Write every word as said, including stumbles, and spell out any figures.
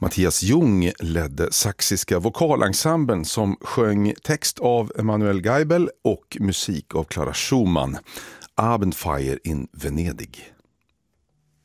Mattias Jung ledde saxiska vokalensemblen som sjöng text av Emanuel Geibel och musik av Clara Schumann. Abendfeier in Venedig.